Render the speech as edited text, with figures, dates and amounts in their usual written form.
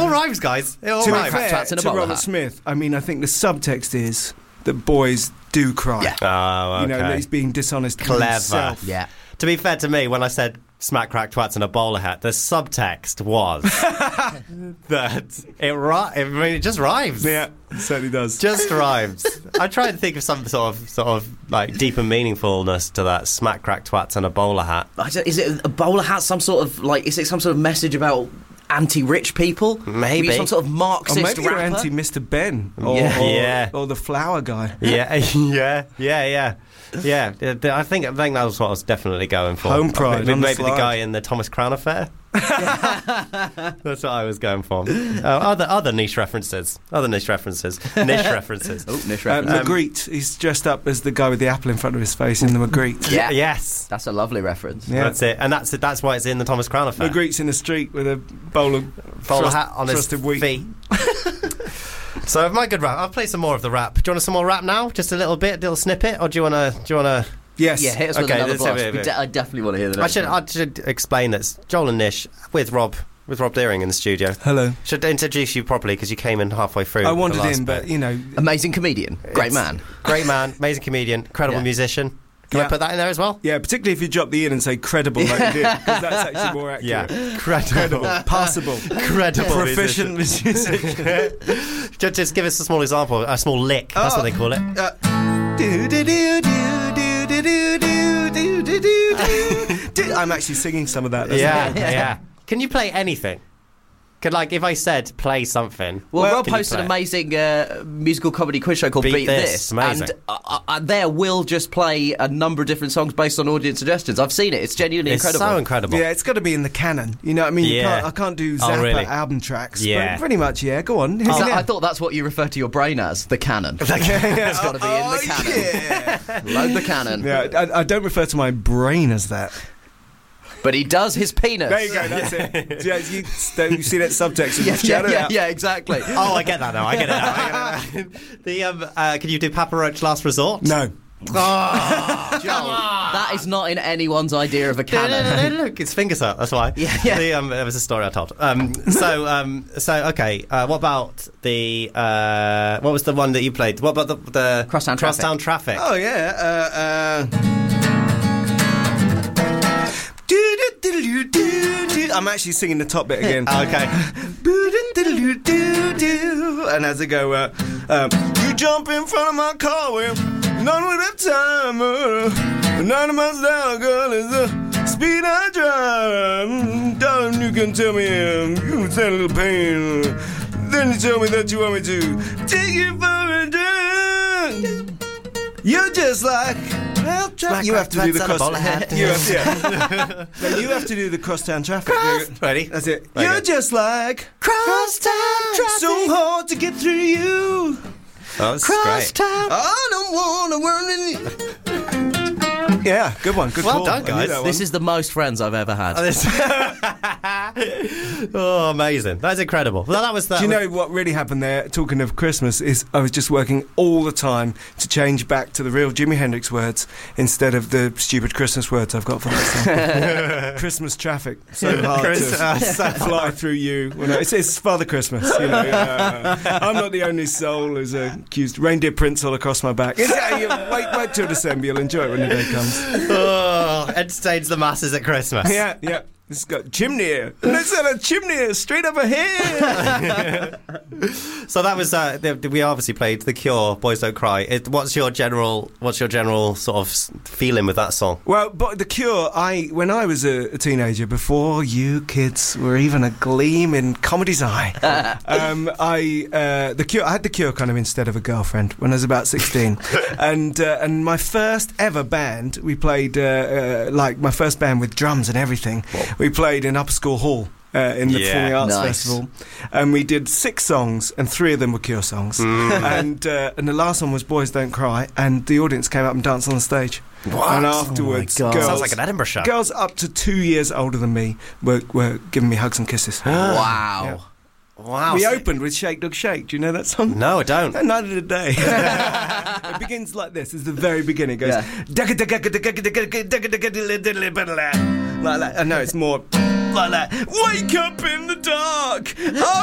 all rhymes, guys. It all To be rhymes. fair Twats in a to bowler Robert hat. Smith, I mean, I think the subtext is that boys do cry. Yeah. Oh, okay. You know, that he's being dishonest with Clever. himself. Yeah. To be fair to me, when I said smack, crack, twats in a bowler hat, the subtext was that it just rhymes. Yeah, it certainly does. Just rhymes. I try to think of some sort of like deeper meaningfulness to that smack, crack, twats and a bowler hat. Is it a bowler hat? Some sort of like? Is it some sort of message about anti-rich people? Maybe. Some sort of Or Marxist maybe you're rapper? anti-Mr. Ben. Yeah. Or the flower guy. Yeah. I think that was what I was definitely going for. Home pride on the Maybe the slide. guy in the Thomas Crown Affair. That's what I was going for. Other niche references. Niche references. Oh, niche reference. Magritte. He's dressed up as the guy with the apple in front of his face in the Magritte. Yeah. Yes. That's a lovely reference. Yeah. That's it. And that's why it's in the Thomas Crown Affair. Magritte's in the street with a bowler hat on his frosted wheat. feet. So my good rap. I'll play some more of the rap. Do you want some more rap now? Just a little bit, a little snippet, or do you want to? Yes. Yeah, hit us with Okay, another let's have blast. it. I definitely want to hear the next one. I should explain that it's Joel and Nish with Rob Deering in the studio. Hello. Should introduce you properly because you came in halfway through. I the wandered last in, bit. but, you know... Amazing comedian. Great man. Great man, amazing comedian, incredible Yeah. musician. Can I put that in there as well? Yeah, particularly if you drop the in and say credible like you did, because that's actually more accurate. Yeah, credible, Passable. credible, Proficient musician. Just give us a small example, a small lick. That's what they call it. I'm actually singing some of that. Yeah. Can you play anything? If I said play something. Well, Rob can you hosts an play? amazing musical comedy quiz show called Beat Beat This. This. Amazing. And there will just play a number of different songs based on audience suggestions. I've seen it. It's genuinely It's incredible. so incredible. Yeah, it's got to be in the canon. You know what I mean? Yeah. I can't do Oh, Zappa really? album tracks. Yeah. But pretty much, yeah. Go on. I thought that's what you refer to your brain as, the canon. It's got to be in the canon. Yeah. Load the canon. Yeah, I don't refer to my brain as that. But he does his penis. There you go, that's it. Yeah, you see that subtext? Yeah, exactly. Oh, I get that now. Can you do Papa Roach Last Resort? No. Joel, that is not in anyone's idea of a canon. Look, it's fingers up. That's why. Yeah. There was a story I told. Okay. What about the? What was the one that you played? What about the Crosstown Traffic? Oh, yeah. I'm actually singing the top bit again. Okay. And as I go, you jump in front of my car with none with that time. 90 miles an hour, girl, is the speed I drive. Darling, you can tell me, you can stand a little pain. Then you tell me that you want me to take you for a drink. You're just like... you have to do the cross. You have to do the crosstown traffic. Ready? That's it. Okay. You're just like crosstown traffic. So hard to get through you. Oh, that's great. I don't wanna run in. Yeah, good one. Good Well call. done, I knew guys. that one. This is the most friends I've ever had. Oh, amazing. That's incredible. Well, that was that. Do you know what really happened there? Talking of Christmas, is I was just working all the time to change back to the real Jimi Hendrix words instead of the stupid Christmas words I've got for that song. Christmas traffic, so hard to fly through you. Well, no, it's Father Christmas. You know, I'm not the only soul who's accused. Reindeer prints all across my back. Wait till December. You'll enjoy it when the day comes. Oh, entertains the masses at Christmas. Yeah. It's got chimney. Let's have a chimney straight up ahead. So that was we obviously played The Cure, Boys Don't Cry. What's your general sort of feeling with that song? Well, but The Cure, when I was a teenager, before you kids were even a gleam in comedy's eye, The Cure, I had The Cure kind of instead of a girlfriend when I was about 16, and my first ever band, we played like my first band with drums and everything. Whoa. We played in Upper School Hall. In the Performing Arts Festival, and we did 6 songs, and 3 of them were Cure songs, and the last one was Boys Don't Cry, and the audience came up and danced on the stage. What? And afterwards, Oh my God. girls, Sounds like an Edinburgh show. Girls up to 2 years older than me were giving me hugs and kisses. Wow. Yeah. Wow. We opened with Shake Dog Shake. Do you know that song? No, I don't. And neither did they. It begins like this. It's the very beginning. It goes like that. And no, it's more like that. Wake up in the dark.